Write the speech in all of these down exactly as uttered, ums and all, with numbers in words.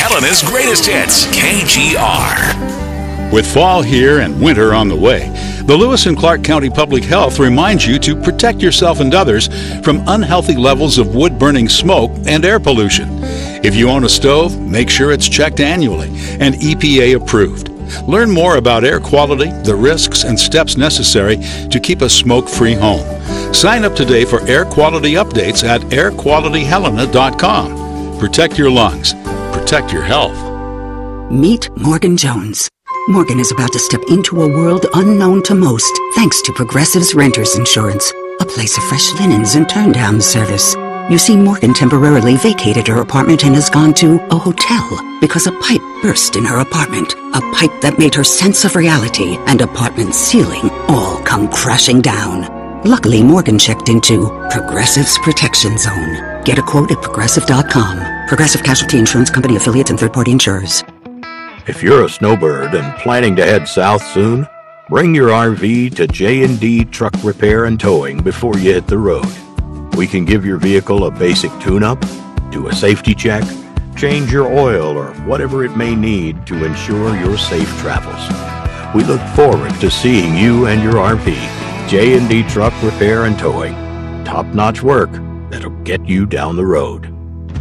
Helena's greatest hits, K G R. With fall here and winter on the way, the Lewis and Clark County Public Health reminds you to protect yourself and others from unhealthy levels of wood-burning smoke and air pollution. If you own a stove, make sure it's checked annually and E P A approved. Learn more about air quality, the risks, and steps necessary to keep a smoke-free home. Sign up today for air quality updates at air quality helena dot com. Protect your lungs. Protect your health. Meet Morgan Jones. Morgan is about to step into a world unknown to most, thanks to Progressive's Renters Insurance, a place of fresh linens and turn-down service. You see, Morgan temporarily vacated her apartment and has gone to a hotel because a pipe burst in her apartment. A pipe that made her sense of reality and apartment ceiling all come crashing down. Luckily, Morgan checked into Progressive's Protection Zone. Get a quote at progressive dot com. Progressive Casualty Insurance Company affiliates and third-party insurers. If you're a snowbird and planning to head south soon, bring your R V to J and D Truck Repair and Towing before you hit the road. We can give your vehicle a basic tune-up, do a safety check, change your oil, or whatever it may need to ensure your safe travels. We look forward to seeing you and your R V. J and D Truck Repair and Towing. Top-notch work that'll get you down the road.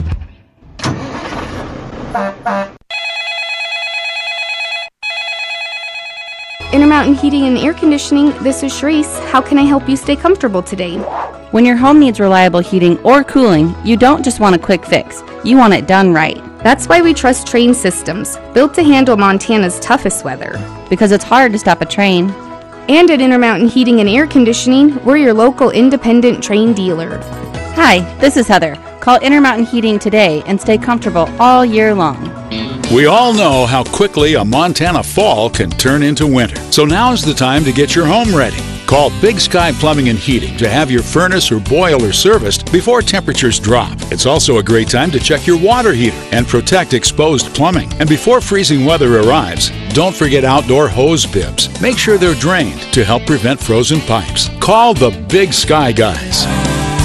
Intermountain Heating and Air Conditioning, this is Sharice. How can I help you stay comfortable today? When your home needs reliable heating or cooling, you don't just want a quick fix. You want it done right. That's why we trust Train Systems, built to handle Montana's toughest weather. Because it's hard to stop a train. And at Intermountain Heating and Air Conditioning, we're your local independent Train dealer. Hi, this is Heather. Call Intermountain Heating today and stay comfortable all year long. We all know how quickly a Montana fall can turn into winter. So now's the time to get your home ready. Call Big Sky Plumbing and Heating to have your furnace or boiler serviced before temperatures drop. It's also a great time to check your water heater and protect exposed plumbing. And before freezing weather arrives, don't forget outdoor hose bibs. Make sure they're drained to help prevent frozen pipes. Call the Big Sky Guys.